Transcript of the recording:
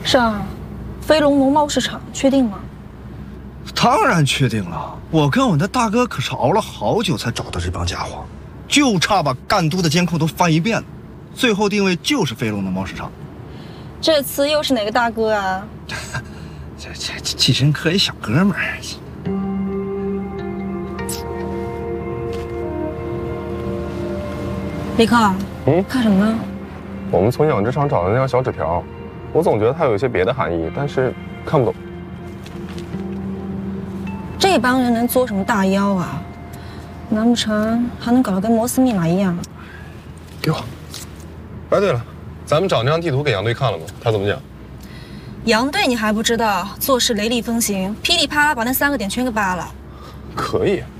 是啊，飞龙农贸市场确定吗？ 当然确定了，我跟我那大哥可是熬了好久才找到这帮家伙，就差把赣都的监控都翻一遍了，最后定位就是飞龙农贸市场。 这次又是哪个大哥啊？ 这计生科一小哥们儿。 李克，看什么呢？ 我们从养殖场找的那张小纸条，我总觉得它有一些别的含义，但是看不懂。 这帮人能做什么大妖啊？难不成还能搞得跟摩斯密码一样？ 给我。哎，对了，咱们找那张地图给杨队看了吗？他怎么讲？ 杨队你还不知道，做事雷厉风行，噼里啪啦把那3个点全给扒了。 可以。